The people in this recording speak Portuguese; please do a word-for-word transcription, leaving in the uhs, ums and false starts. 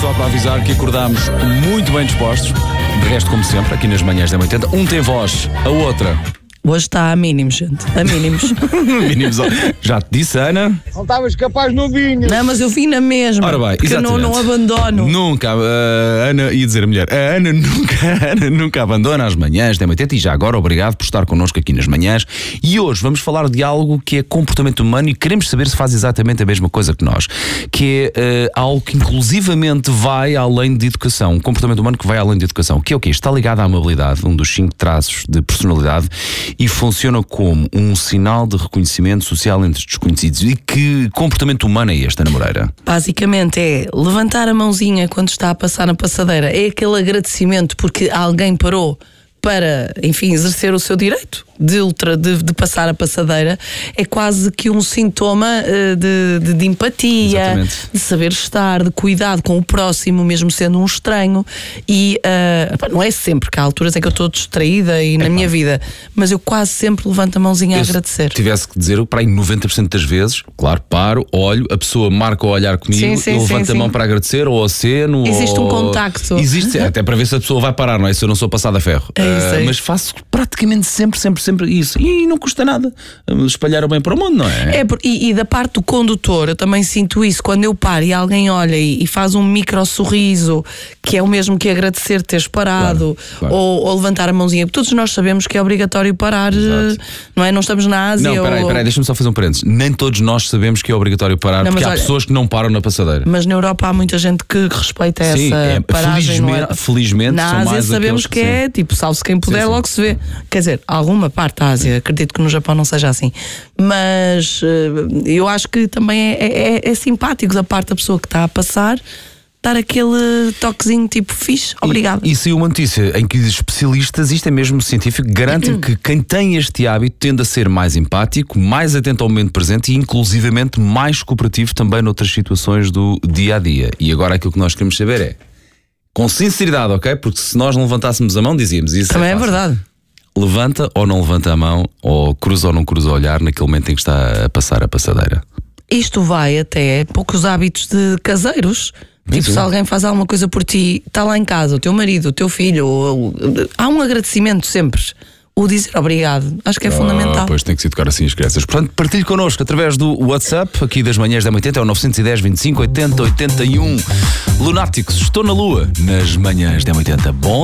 só para avisar que acordámos muito bem dispostos. De resto, como sempre, aqui nas manhãs da oitenta, um tem voz, a outra... Hoje está a mínimos, gente. A mínimos. Mínimos. Já te disse, Ana. Não estavas capaz no vinho. Não, mas eu vim na mesma. Ora bem, porque eu não, não abandono. Nunca, a Ana, ia dizer a mulher, a Ana nunca, a Ana nunca abandona as manhãs da oitenta e já agora obrigado por estar connosco aqui nas manhãs. E hoje vamos falar de algo que é comportamento humano e queremos saber se faz exatamente a mesma coisa que nós. Que é uh, algo que inclusivamente vai além de educação. Um comportamento humano que vai além de educação. Que é o quê? Está ligado à amabilidade, um dos cinco traços de personalidade. E funciona como um sinal de reconhecimento social entre os desconhecidos. E que comportamento humano é este, Ana Moreira? Basicamente é levantar a mãozinha quando está a passar na passadeira. É aquele agradecimento porque alguém parou para, enfim, exercer o seu direito de, ultra, de, de passar a passadeira. É quase que um sintoma uh, de, de, de empatia, Exatamente. de saber estar, de cuidado com o próximo, mesmo sendo um estranho. E uh, não é sempre, que há alturas é que eu estou distraída e na é minha pá. vida, mas eu quase sempre levanto a mãozinha Eu, a agradecer. Se tivesse que dizer, para aí noventa por cento das vezes, claro, paro, olho, a pessoa marca o olhar comigo, Sim, sim, eu sim, levanto a sim. mão para agradecer, ou aceno. Existe ou... um contacto. Existe, até para ver se a pessoa vai parar, não é? Se eu não sou passado a ferro. É isso, Uh, é isso. mas faço praticamente sempre, sempre, sempre isso. E não custa nada espalhar o bem para o mundo, não é? É, por- e, e da parte do condutor, eu também sinto isso. Quando eu paro e alguém olha e, e faz um micro sorriso, que é o mesmo que agradecer teres parado, Claro, claro. Ou, ou levantar a mãozinha. Porque todos nós sabemos que é obrigatório parar, Exato. eh, não é? Não estamos na Ásia. Não, peraí, ou- peraí, deixa-me só fazer um parênteses. Nem todos nós sabemos que é obrigatório parar, Não, porque mas há olha- pessoas que não param na passadeira. Mas na Europa há muita gente que respeita Sim, essa é, paragem. não é? felizmente, felizmente Na são Ásia mais sabemos aqueles que que- é tipo, salve-se quem puder, Sim, sim. logo se vê. Quer dizer, alguma parte da Ásia, acredito que no Japão não seja assim. Mas eh, eu acho que também é, é- é simpático da parte da pessoa que está a passar dar aquele toquezinho tipo fixe, obrigado. E, e saiu uma notícia em que especialistas, isto é mesmo científico, garantem que quem tem este hábito tende a ser mais empático, mais atento ao momento presente e inclusivamente mais cooperativo também noutras situações do dia a dia. E agora aquilo que nós queremos saber é, com sinceridade, ok? Porque se nós não levantássemos a mão, dizíamos isso. Também é fácil. verdade. Levanta ou não levanta a mão, ou cruza ou não cruza o olhar naquele momento em que está a passar a passadeira. Isto vai até poucos hábitos de caseiros. Tipo, Sim. se alguém faz alguma coisa por ti, está lá em casa, o teu marido, o teu filho, ou- ou- há um agradecimento sempre. O dizer obrigado, acho que é fundamental. Ah, pois tem que se educar assim as crianças. Portanto, partilhe connosco através do WhatsApp, aqui das manhãs da oitenta, é o nove um zero, vinte e cinco, oitenta, oitenta e um. Lunáticos, estou na lua, nas manhãs da oitenta. Bom